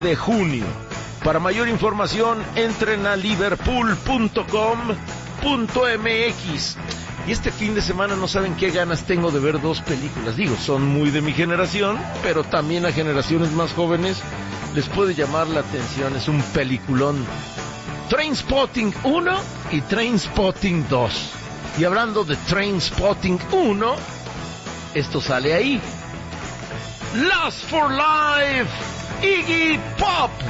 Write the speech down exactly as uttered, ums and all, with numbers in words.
de junio. Para mayor información, entren a liverpool punto com punto m x. Y este fin de semana no saben qué ganas tengo de ver dos películas. Digo, son muy de mi generación, pero también a generaciones más jóvenes les puede llamar la atención. Es un peliculón. Trainspotting uno y Trainspotting dos. Y hablando de Trainspotting uno, esto sale ahí. Last for Life, Iggy Pop.